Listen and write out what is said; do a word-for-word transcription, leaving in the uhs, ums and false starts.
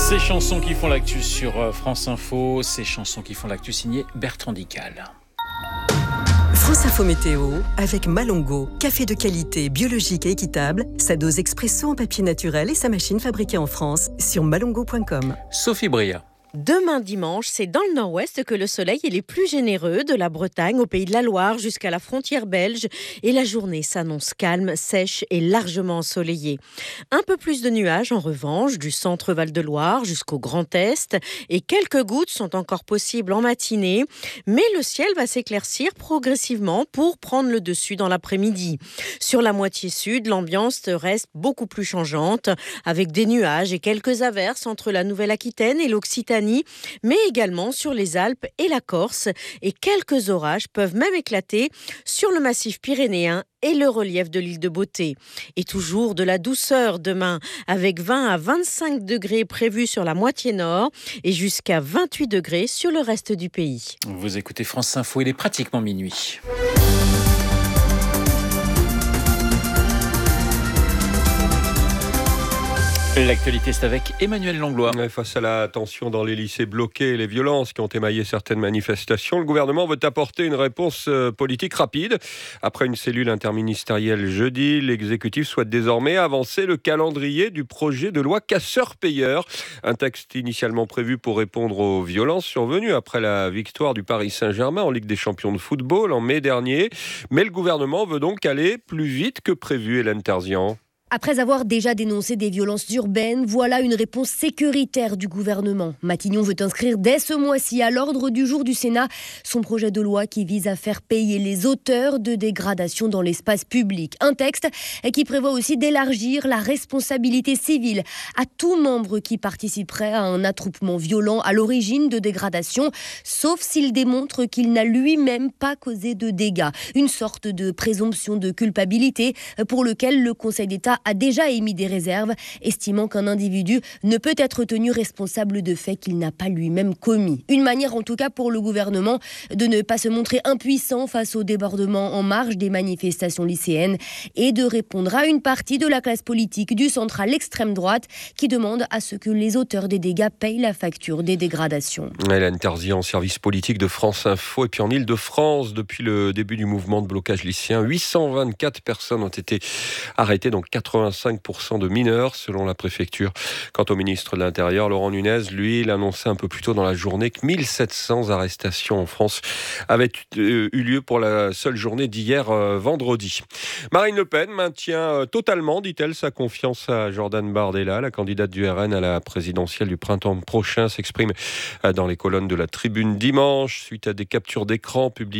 Ces chansons qui font l'actu sur France Info, ces chansons qui font l'actu signées Bertrand Dical. France Info Météo avec Malongo, café de qualité, biologique et équitable, sa dose expresso en papier naturel et sa machine fabriquée en France sur malongo point com. Sophie Bria. Demain dimanche, c'est dans le nord-ouest que le soleil est le plus généreux, de la Bretagne au Pays de la Loire jusqu'à la frontière belge. Et la journée s'annonce calme, sèche et largement ensoleillée. Un peu plus de nuages en revanche, du centre Val-de-Loire jusqu'au Grand Est. Et quelques gouttes sont encore possibles en matinée. Mais le ciel va s'éclaircir progressivement pour prendre le dessus dans l'après-midi. Sur la moitié sud, l'ambiance reste beaucoup plus changeante, avec des nuages et quelques averses entre la Nouvelle-Aquitaine et l'Occitanie, mais également sur les Alpes et la Corse. Et quelques orages peuvent même éclater sur le massif pyrénéen et le relief de l'île de Beauté. Et toujours de la douceur demain, avec vingt à vingt-cinq degrés prévus sur la moitié nord et jusqu'à vingt-huit degrés sur le reste du pays. Vous écoutez France Info, il est pratiquement minuit. L'actualité, c'est avec Emmanuel Langlois. Face à la tension dans les lycées bloqués et les violences qui ont émaillé certaines manifestations, le gouvernement veut apporter une réponse politique rapide. Après une cellule interministérielle jeudi, l'exécutif souhaite désormais avancer le calendrier du projet de loi casseurs-payeurs. Un texte initialement prévu pour répondre aux violences survenues après la victoire du Paris Saint-Germain en Ligue des champions de football en mai dernier. Mais le gouvernement veut donc aller plus vite que prévu, Hélène Terzian. Après avoir déjà dénoncé des violences urbaines, voilà une réponse sécuritaire du gouvernement. Matignon veut inscrire dès ce mois-ci à l'ordre du jour du Sénat son projet de loi qui vise à faire payer les auteurs de dégradations dans l'espace public. Un texte qui prévoit aussi d'élargir la responsabilité civile à tout membre qui participerait à un attroupement violent à l'origine de dégradations, sauf s'il démontre qu'il n'a lui-même pas causé de dégâts. Une sorte de présomption de culpabilité pour lequel le Conseil d'État a déjà émis des réserves, estimant qu'un individu ne peut être tenu responsable de faits qu'il n'a pas lui-même commis. Une manière en tout cas pour le gouvernement de ne pas se montrer impuissant face au débordement en marge des manifestations lycéennes et de répondre à une partie de la classe politique du centre à l'extrême droite qui demande à ce que les auteurs des dégâts payent la facture des dégradations. Hélène Terzian, service politique de France Info. Et puis en Ile-de-France, depuis le début du mouvement de blocage lycéen, huit cent vingt-quatre personnes ont été arrêtées, donc quatre-vingt-cinq pour cent de mineurs selon la préfecture. Quant au ministre de l'Intérieur, Laurent Nunez, lui, il annonçait un peu plus tôt dans la journée que mille sept cents arrestations en France avaient eu lieu pour la seule journée d'hier euh, vendredi. Marine Le Pen maintient euh, totalement, dit-elle, sa confiance à Jordan Bardella. La candidate du R N à la présidentielle du printemps prochain s'exprime euh, dans les colonnes de la Tribune dimanche suite à des captures d'écran publiées